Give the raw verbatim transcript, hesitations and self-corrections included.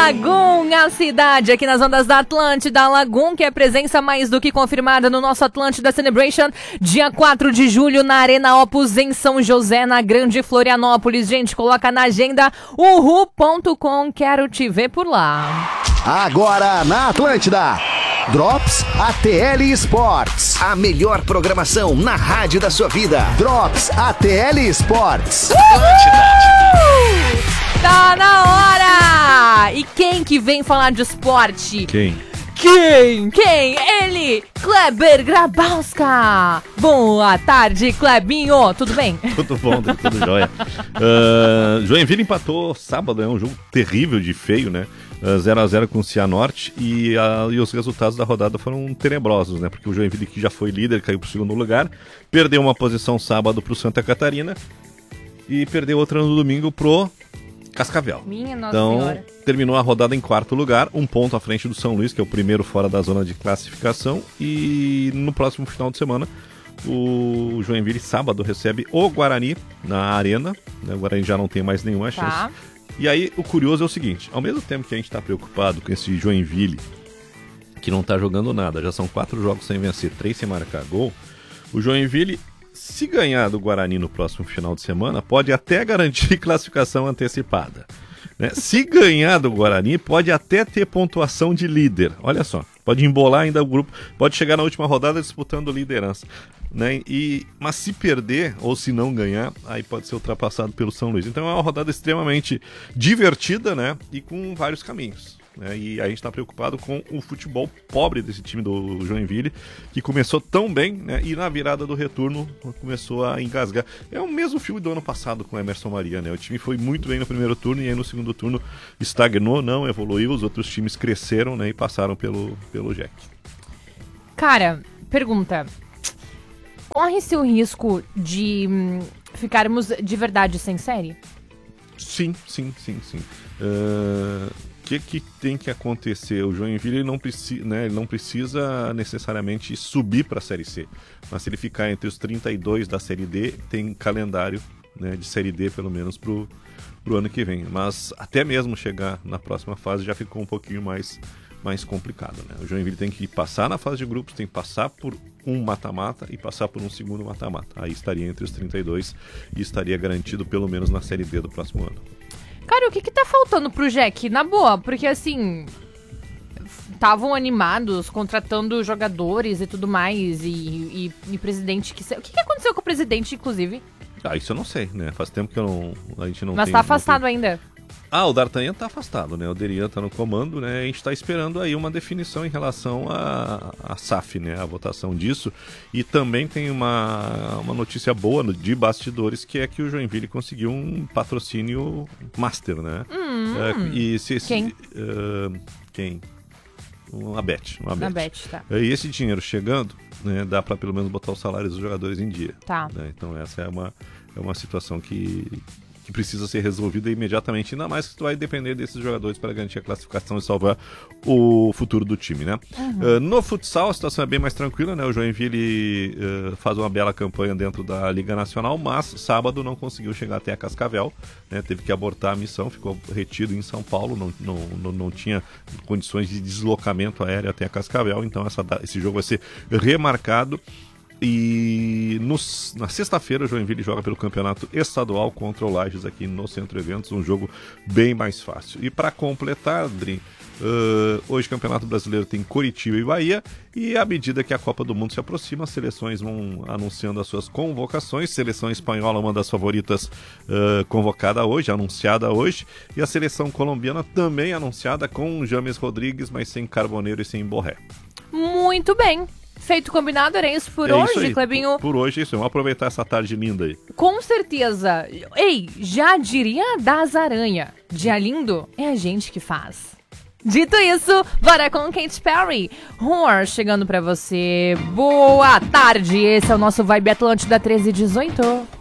Lagoon, a cidade aqui nas ondas da Atlântida. Lagoon, que é presença mais do que confirmada no nosso Atlântida Celebration, dia quatro de julho na Arena Opus em São José, na Grande Florianópolis. Gente, coloca na agenda uhu ponto com, quero te ver por lá. Agora na Atlântida, Drops A T L Sports. A melhor programação na rádio da sua vida. Drops A T L Sports. Tá na hora! E quem que vem falar de esporte? Quem? Quem? Quem? Ele, Kleber Grabowska. Boa tarde, Klebinho. Tudo bem? Tudo bom, tudo jóia. Uh, Joinville empatou sábado, é um jogo terrível de feio, né? zero a zero com o Cianorte e, uh, e os resultados da rodada foram tenebrosos, né? Porque o Joinville, que já foi líder, caiu para o segundo lugar, perdeu uma posição sábado para o Santa Catarina e perdeu outra no domingo pro Cascavel. Minha Nossa então, Senhora. Terminou a rodada em quarto lugar, um ponto à frente do São Luís, que é o primeiro fora da zona de classificação, e no próximo final de semana o Joinville, sábado, recebe o Guarani na Arena, né? O Guarani já não tem mais nenhuma chance. Tá. E aí, o curioso é o seguinte, ao mesmo tempo que a gente está preocupado com esse Joinville, que não está jogando nada, já são quatro jogos sem vencer, três sem marcar gol, o Joinville, se ganhar do Guarani no próximo final de semana, pode até garantir classificação antecipada. Né? Se ganhar do Guarani, pode até ter pontuação de líder. Olha só, pode embolar ainda o grupo, pode chegar na última rodada disputando liderança. Né? E, mas se perder, ou se não ganhar, aí pode ser ultrapassado pelo São Luís. Então é uma rodada extremamente divertida, né? E com vários caminhos. Né? E a gente está preocupado com o futebol pobre desse time do Joinville, que começou tão bem, né? E na virada do retorno começou a engasgar. É o mesmo filme do ano passado com o Emerson Maria, né? O time foi muito bem no primeiro turno e aí no segundo turno estagnou, não evoluiu, os outros times cresceram, né? E passaram pelo, pelo Jack. Cara, pergunta: corre-se o risco de hum, ficarmos de verdade sem série? Sim, sim, sim, sim. Uh... O que, que tem que acontecer? O Joinville não, preci, né, ele não precisa necessariamente subir para a Série C, mas se ele ficar entre os trinta e dois da Série D, tem calendário, né, de Série D pelo menos para o ano que vem. Mas até mesmo chegar na próxima fase já ficou um pouquinho mais, mais complicado. Né? O Joinville tem que passar na fase de grupos, tem que passar por um mata-mata e passar por um segundo mata-mata. Aí estaria entre os trinta e dois e estaria garantido pelo menos na Série D do próximo ano. Cara, o que que tá faltando pro Jack? Na boa, porque assim, estavam animados, contratando jogadores e tudo mais, e, e, e presidente que... O que que aconteceu com o presidente, inclusive? Ah, isso eu não sei, né? Faz tempo que eu não, a gente não Mas tem... tá afastado tem... ainda. Ah, o D'Artagnan tá afastado, né? O Derian tá no comando, né? A gente tá esperando aí uma definição em relação à a, a S A F, né? A votação disso. E também tem uma, uma notícia boa de bastidores, que é que o Joinville conseguiu um patrocínio master, né? Hum, é, e se, se, quem? Uh, quem? Uma bet. Uma bet. bet, tá. E esse dinheiro chegando, né? Dá pra pelo menos botar os salários dos jogadores em dia. Tá. Né? Então essa é uma, é uma situação que... que precisa ser resolvida imediatamente, ainda mais que tu vai depender desses jogadores para garantir a classificação e salvar o futuro do time, né? Uhum. Uh, no futsal a situação é bem mais tranquila, né? O Joinville uh, faz uma bela campanha dentro da Liga Nacional, mas sábado não conseguiu chegar até a Cascavel, né? Teve que abortar a missão, ficou retido em São Paulo, não, não, não, não tinha condições de deslocamento aéreo até a Cascavel, então essa, esse jogo vai ser remarcado. E no, na sexta-feira o Joinville joga pelo campeonato estadual contra o Lages aqui no Centro Eventos, um jogo bem mais fácil. E para completar, Adri, uh, hoje o Campeonato Brasileiro tem Coritiba e Bahia, e à medida que a Copa do Mundo se aproxima, as seleções vão anunciando as suas convocações. Seleção espanhola, uma das favoritas, uh, convocada hoje, anunciada hoje, e a seleção colombiana também anunciada, com James Rodrigues, mas sem Carboneiro e sem Borré. Muito bem. Feito, combinado, era isso por é hoje, isso aí. Clebinho? Por, por hoje é isso, vamos aproveitar essa tarde linda aí. Com certeza. Ei, já diria das aranha. Dia lindo é a gente que faz. Dito isso, bora com Katy Perry. Roar chegando pra você. Boa tarde, esse é o nosso Vibe Atlântida treze dezoito.